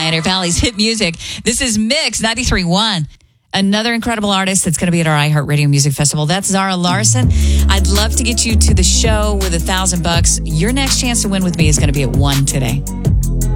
Pioneer Valley's hit music. This is Mix 93.1. Another incredible artist that's going to be at our iHeartRadio Music Festival. That's Zara Larsson. I'd love to get you to the show with $1,000. Your next chance to win with me is going to be at 1 today.